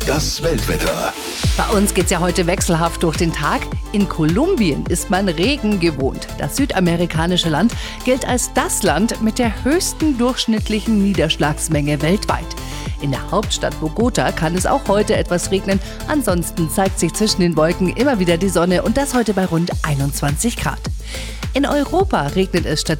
Das Weltwetter. Bei uns geht's ja heute wechselhaft durch den Tag. In Kolumbien ist man Regen gewohnt. Das südamerikanische Land gilt als das Land mit der höchsten durchschnittlichen Niederschlagsmenge weltweit. In der Hauptstadt Bogota kann es auch heute etwas regnen. Ansonsten zeigt sich zwischen den Wolken immer wieder die Sonne und das heute bei rund 21 Grad. In Europa regnet es